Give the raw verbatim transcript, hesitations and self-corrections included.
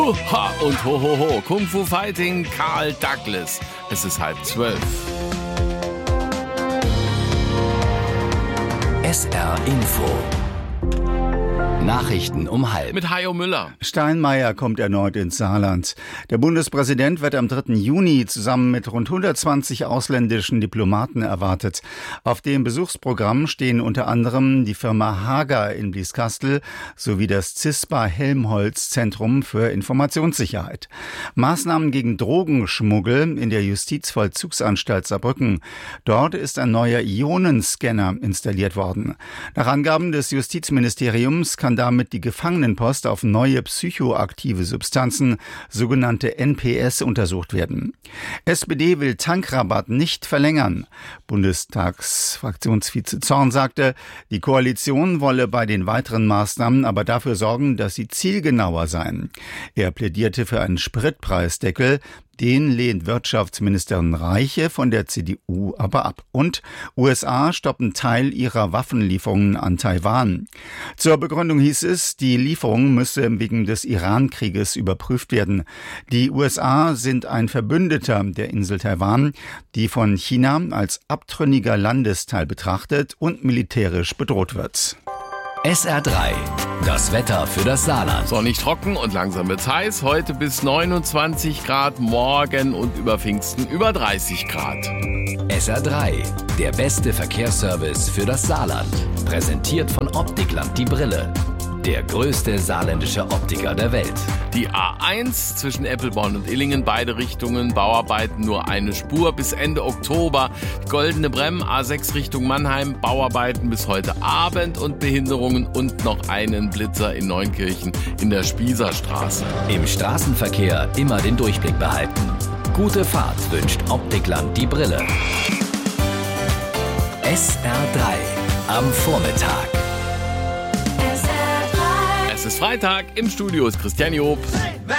Ha und ho ho ho, Kung Fu Fighting, Karl Douglas. Es ist halb zwölf. S R Info. Nachrichten um halb. Mit Hajo Müller. Steinmeier kommt erneut ins Saarland. Der Bundespräsident wird am dritten Juni zusammen mit rund hundertzwanzig ausländischen Diplomaten erwartet. Auf dem Besuchsprogramm stehen unter anderem die Firma Hager in Blieskastel sowie das CISPA Helmholtz Zentrum für Informationssicherheit. Maßnahmen gegen Drogenschmuggel in der Justizvollzugsanstalt Saarbrücken. Dort ist ein neuer Ionenscanner installiert worden. Nach Angaben des Justizministeriums kann damit die Gefangenenpost auf neue psychoaktive Substanzen, sogenannte N P S, untersucht werden. S P D will Tankrabatt nicht verlängern. Bundestagsfraktionsvize Zorn sagte, die Koalition wolle bei den weiteren Maßnahmen aber dafür sorgen, dass sie zielgenauer seien. Er plädierte für einen Spritpreisdeckel. Den lehnt Wirtschaftsministerin Reiche von der C D U aber ab. Und U S A stoppen Teil ihrer Waffenlieferungen an Taiwan. Zur Begründung hieß es, die Lieferung müsse wegen des Iran-Krieges überprüft werden. Die U S A sind ein Verbündeter der Insel Taiwan, die von China als abtrünniger Landesteil betrachtet und militärisch bedroht wird. S R drei. Das Wetter für das Saarland. Sonnig trocken und langsam wird's heiß. Heute bis neunundzwanzig Grad, morgen und über Pfingsten über dreißig Grad. S R drei. Der beste Verkehrsservice für das Saarland. Präsentiert von Optikland die Brille. Der größte saarländische Optiker der Welt. Die A eins zwischen Eppelborn und Illingen, beide Richtungen, Bauarbeiten nur eine Spur bis Ende Oktober. Goldene Bremm, A sechs Richtung Mannheim, Bauarbeiten bis heute Abend und Behinderungen und noch einen Blitzer in Neunkirchen in der Spießerstraße. Im Straßenverkehr immer den Durchblick behalten. Gute Fahrt wünscht Optikland die Brille. S R drei am Vormittag. Es ist Freitag, im Studio ist Christian Job.